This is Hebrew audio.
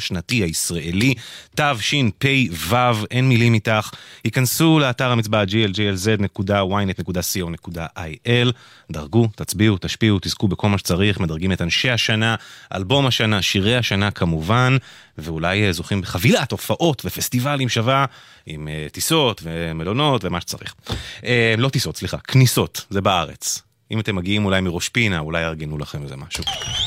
השנתי הישראלי, תשפ"ו, אין מילים איתך. היכנסו לאתר המצבע glglz.ynet.co.il, דרגו, תצביעו, תשפיעו, תזכו בכל מה שצריך, מדרגים את אנשי השנה, אלבום השנה, שירי השנה כמובן, ואולי זוכים בחבילת הופעות ופסטיבלים שווה, עם טיסות ומלונות ומה שצריך. לא טיסות, סליחה, כניסות, זה בארץ. אם אתם מגיעים אולי מראש פינה, אולי יארגנו לכם איזה משהו.